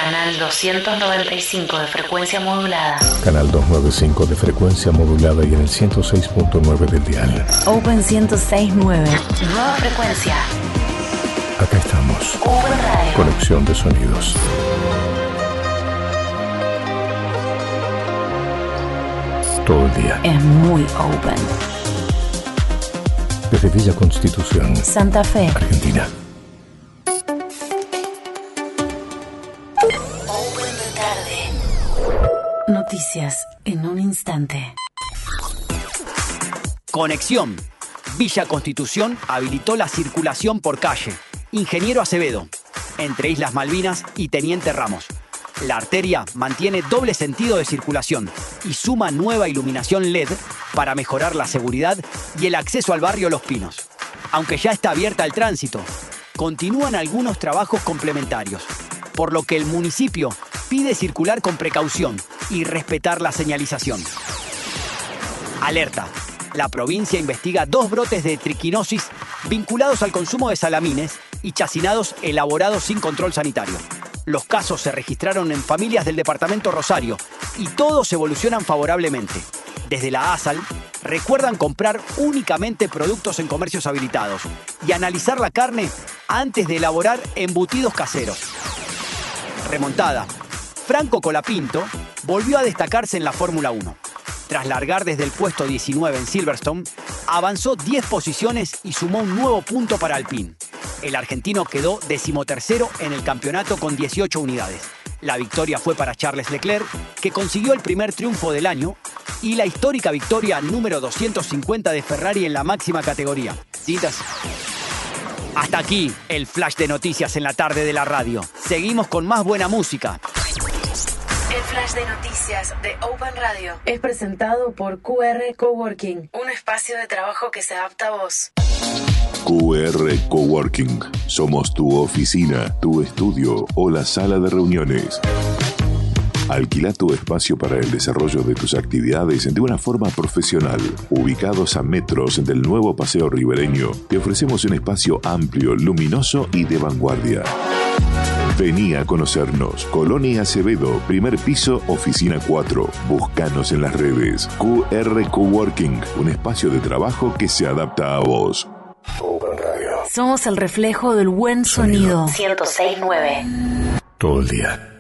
Canal 295 de frecuencia modulada. Canal 295 de frecuencia modulada y en el 106.9 del dial. Open 106.9. Nueva frecuencia. Acá estamos. Open Radio. Conexión de sonidos. Todo el día. Es muy open. Desde Villa Constitución, Santa Fe, Argentina. Open de tarde. Noticias en un instante. Conexión. Villa Constitución habilitó la circulación por calle Ingeniero Acevedo, entre Islas Malvinas y Teniente Ramos. La arteria mantiene doble sentido de circulación y suma nueva iluminación LED para mejorar la seguridad y el acceso al barrio Los Pinos. Aunque ya está abierta al tránsito, continúan algunos trabajos complementarios, por lo que el municipio pide circular con precaución y respetar la señalización. Alerta. La provincia investiga 2 brotes de triquinosis vinculados al consumo de salamines y chacinados elaborados sin control sanitario. Los casos se registraron en familias del departamento Rosario y todos evolucionan favorablemente. Desde la ASAL recuerdan comprar únicamente productos en comercios habilitados y analizar la carne antes de elaborar embutidos caseros. Remontada. Franco Colapinto volvió a destacarse en la Fórmula 1. Tras largar desde el puesto 19 en Silverstone, avanzó 10 posiciones y sumó un nuevo punto para Alpine. El argentino quedó 13º en el campeonato con 18 unidades. La victoria fue para Charles Leclerc, que consiguió el primer triunfo del año, y la histórica victoria número 250 de Ferrari en la máxima categoría. ¿Tintas? Hasta aquí el flash de noticias en la tarde de la radio. Seguimos con más buena música. El flash de noticias de Open Radio es presentado por QR Coworking, un espacio de trabajo que se adapta a vos. QR Coworking. Somos tu oficina, tu estudio o la sala de reuniones. Alquila tu espacio para el desarrollo de tus actividades de una forma profesional. Ubicados a metros del nuevo Paseo Ribereño, te ofrecemos un espacio amplio, luminoso y de vanguardia. Vení a conocernos. Colonia Acevedo, primer piso, oficina 4. Búscanos en las redes. QR Coworking, un espacio de trabajo que se adapta a vos. Open Radio. Somos el reflejo del buen sonido. 106.9. Todo el día.